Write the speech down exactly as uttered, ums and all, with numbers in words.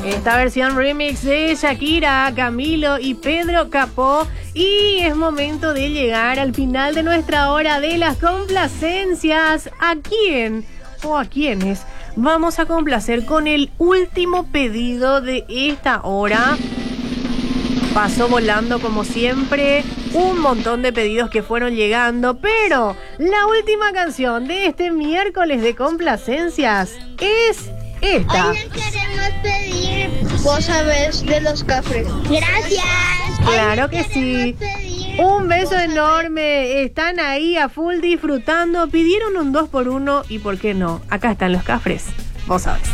Esta versión remix de Shakira, Camilo y Pedro Capó. Y es momento de llegar al final de nuestra hora de las complacencias. ¿A quién o a quiénes vamos a complacer con el último pedido de esta hora? Pasó volando como siempre, un montón de pedidos que fueron llegando, pero la última canción de este miércoles de complacencias es esta. Hoy les queremos pedir Vos sabés de los Cafres. Gracias. Claro que sí. Un beso enorme. Están ahí a full disfrutando. Pidieron un dos por uno y por qué no. Acá están los Cafres. Vos sabés.